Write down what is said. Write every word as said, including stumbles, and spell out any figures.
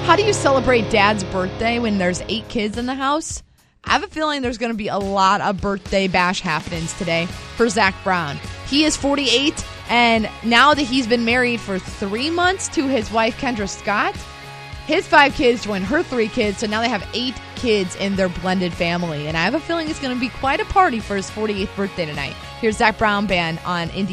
How do you celebrate Dad's birthday when there's eight kids in the house? I have a feeling there's going to be a lot of birthday bash happenings today for Zach Brown. He is forty-eight, and now that he's been married for three months to his wife, Kendra Scott, his five kids joined her three kids, so now they have eight kids in their blended family. And I have a feeling it's going to be quite a party for his forty-eighth birthday tonight. Here's Zach Brown Band on Indy